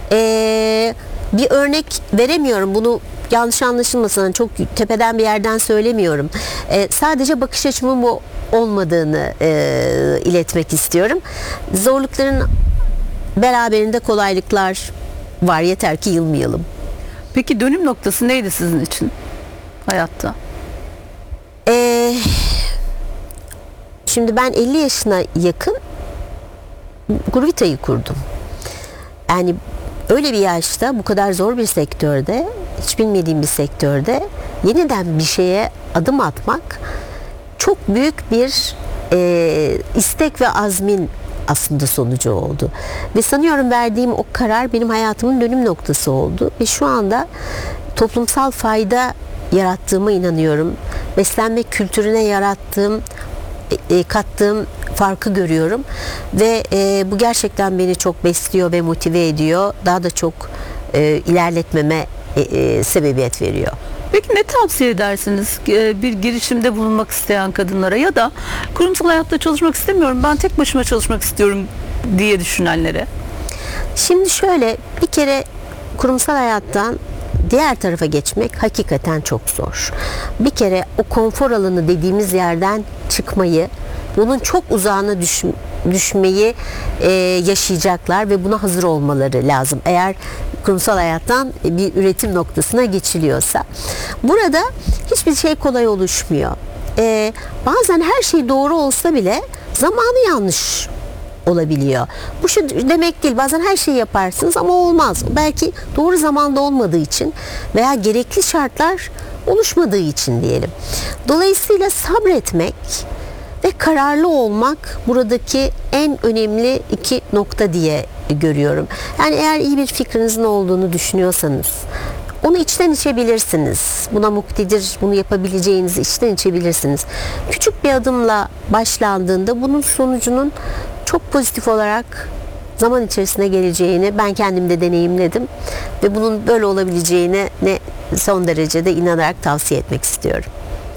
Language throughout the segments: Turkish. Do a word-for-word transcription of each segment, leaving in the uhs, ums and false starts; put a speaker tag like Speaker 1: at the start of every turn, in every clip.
Speaker 1: Ee, bir örnek veremiyorum. Bunu yanlış anlaşılmasın. Çok tepeden bir yerden söylemiyorum. Ee, sadece bakış açımın bu olmadığını e, iletmek istiyorum. Zorlukların beraberinde kolaylıklar var. Yeter ki yılmayalım.
Speaker 2: Peki dönüm noktası neydi sizin için hayatta?
Speaker 1: Ee, şimdi ben elli yaşına yakın Gurvita'yı kurdum. Yani öyle bir yaşta, bu kadar zor bir sektörde, hiç bilmediğim bir sektörde yeniden bir şeye adım atmak çok büyük bir e, istek ve azmin aslında sonucu oldu. Ve sanıyorum verdiğim o karar benim hayatımın dönüm noktası oldu. Ve şu anda toplumsal fayda yarattığıma inanıyorum. Beslenme kültürüne yarattığım, e, kattığım farkı görüyorum. Ve e, bu gerçekten beni çok besliyor ve motive ediyor. Daha da çok e, ilerletmeme e, e, sebebiyet veriyor.
Speaker 2: Peki ne tavsiye edersiniz bir girişimde bulunmak isteyen kadınlara ya da kurumsal hayatta çalışmak istemiyorum, ben tek başıma çalışmak istiyorum diye düşünenlere?
Speaker 1: Şimdi şöyle, bir kere kurumsal hayattan diğer tarafa geçmek hakikaten çok zor. Bir kere o konfor alanı dediğimiz yerden çıkmayı, bunun çok uzağına düş, düşmeyi e, yaşayacaklar ve buna hazır olmaları lazım. Eğer kurumsal hayattan bir üretim noktasına geçiliyorsa. Burada hiçbir şey kolay oluşmuyor. E, bazen her şey doğru olsa bile zamanı yanlış olabiliyor. Bu şu demek değil. Bazen her şeyi yaparsınız ama olmaz. Belki doğru zamanda olmadığı için veya gerekli şartlar oluşmadığı için diyelim. Dolayısıyla sabretmek ve kararlı olmak buradaki en önemli iki nokta diye görüyorum. Yani eğer iyi bir fikrinizin olduğunu düşünüyorsanız onu içten içebilirsiniz. Buna muktedir, bunu yapabileceğinizi içten içebilirsiniz. Küçük bir adımla başlandığında bunun sonucunun çok pozitif olarak zaman içerisinde geleceğini ben kendimde deneyimledim ve bunun böyle olabileceğine ne son derece de inanarak tavsiye etmek istiyorum.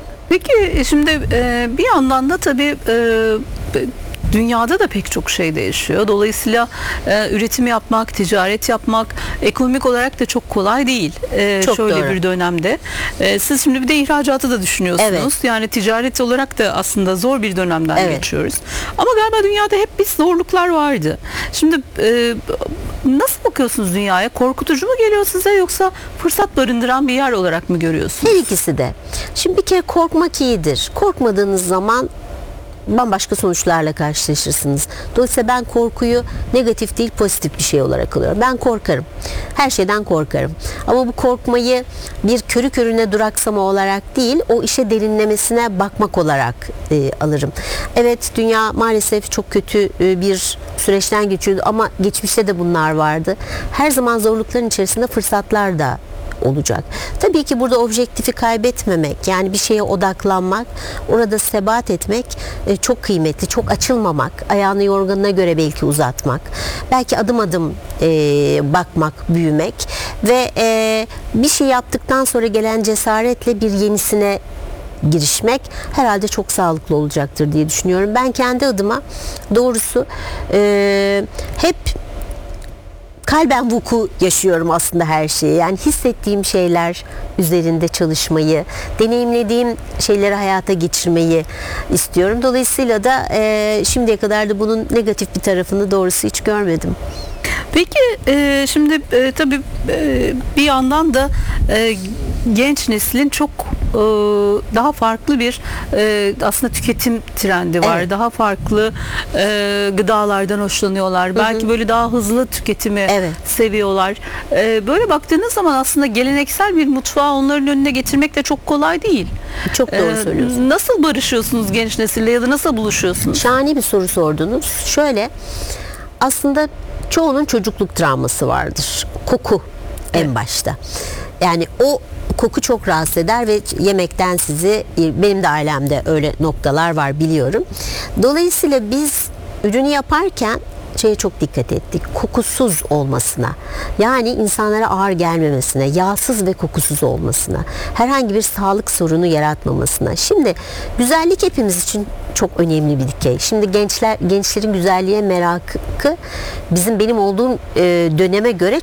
Speaker 2: Peki şimdi e, bir yandan da tabii e, dünyada da pek çok şey değişiyor. Dolayısıyla e, üretim yapmak, ticaret yapmak ekonomik olarak da çok kolay değil. E,
Speaker 1: çok
Speaker 2: şöyle
Speaker 1: doğru.
Speaker 2: bir dönemde. E, siz şimdi bir de ihracatı da düşünüyorsunuz.
Speaker 1: Evet.
Speaker 2: Yani ticaret olarak da aslında zor bir dönemden
Speaker 1: Evet.
Speaker 2: geçiyoruz. Ama galiba dünyada hep bir zorluklar vardı. Şimdi e, nasıl bakıyorsunuz dünyaya? Korkutucu mu geliyor size yoksa fırsat barındıran bir yer olarak mı görüyorsunuz?
Speaker 1: Her ikisi de. Şimdi bir kere korkmak iyidir. Korkmadığınız zaman bambaşka sonuçlarla karşılaşırsınız. Dolayısıyla ben korkuyu negatif değil pozitif bir şey olarak alıyorum. Ben korkarım. Her şeyden korkarım. Ama bu korkmayı bir körü körüne duraksama olarak değil, o işe derinlemesine bakmak olarak e, alırım. Evet, dünya maalesef çok kötü e, bir süreçten geçiyordu ama geçmişte de bunlar vardı. Her zaman zorlukların içerisinde fırsatlar da olacak. Tabii ki burada objektifi kaybetmemek, yani bir şeye odaklanmak, orada sebat etmek e, çok kıymetli. Çok açılmamak, ayağını yorganına göre belki uzatmak, belki adım adım e, bakmak, büyümek ve e, bir şey yaptıktan sonra gelen cesaretle bir yenisine girişmek herhalde çok sağlıklı olacaktır diye düşünüyorum. Ben kendi adıma doğrusu e, hep kalben vuku yaşıyorum aslında her şeyi. Yani hissettiğim şeyler üzerinde çalışmayı, deneyimlediğim şeyleri hayata geçirmeyi istiyorum. Dolayısıyla da e, şimdiye kadar da bunun negatif bir tarafını doğrusu hiç görmedim.
Speaker 2: Peki e, şimdi e, tabii e, bir yandan da e, genç neslin çok e, daha farklı bir e, aslında tüketim trendi var.
Speaker 1: Evet.
Speaker 2: Daha farklı e, gıdalardan hoşlanıyorlar. Hı hı. Belki böyle daha hızlı tüketimi
Speaker 1: Evet.
Speaker 2: seviyorlar. E, böyle baktığınız zaman aslında geleneksel bir mutfağı onların önüne getirmek de çok kolay değil.
Speaker 1: Çok doğru
Speaker 2: E,
Speaker 1: söylüyorsunuz.
Speaker 2: Nasıl barışıyorsunuz genç nesille ya da nasıl buluşuyorsunuz?
Speaker 1: Şahane bir soru sordunuz. Şöyle, aslında çoğunun çocukluk travması vardır. Koku en
Speaker 2: Evet.
Speaker 1: başta. Yani o koku çok rahatsız eder ve yemekten sizi, benim de ailemde öyle noktalar var biliyorum. Dolayısıyla biz ürünü yaparken şeye çok dikkat ettik. Kokusuz olmasına. Yani insanlara ağır gelmemesine, yağsız ve kokusuz olmasına, herhangi bir sağlık sorunu yaratmamasına. Şimdi güzellik hepimiz için çok önemli bir dikey. Şimdi gençler gençlerin güzelliğe merakı bizim benim olduğum e, döneme göre